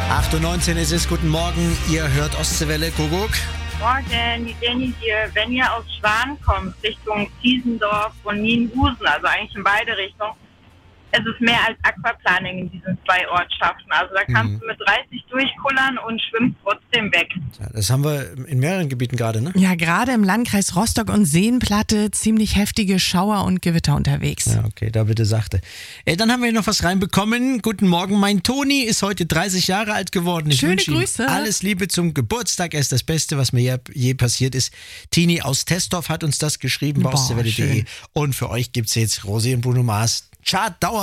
8:19 Uhr ist es. Guten Morgen, ihr hört Ostseewelle. Kuckuck. Morgen, die Jenny hier. Wenn ihr aus Schwan kommt, Richtung Ziesendorf und Nienhusen, also eigentlich in beide Richtungen, es ist mehr als Aquaplaning in diesen 2 Ortschaften. Also da kannst du mit 30 durchkullern und schwimmst trotzdem weg. Ja, das haben wir in mehreren Gebieten gerade, ne? Ja, gerade im Landkreis Rostock und Seenplatte ziemlich heftige Schauer und Gewitter unterwegs. Ja, okay, da bitte sachte. Dann haben wir noch was reinbekommen. Guten Morgen, mein Toni ist heute 30 Jahre alt geworden. Ich Schöne wünsche ihm Grüße. alles Liebe zum Geburtstag. Er ist das Beste, was mir je passiert ist. Tini aus Tesdorf hat uns das geschrieben bei Boah, ostseewelle.de. schön. Und für euch gibt's jetzt Rosi und Bruno Mars. Chart Dauer.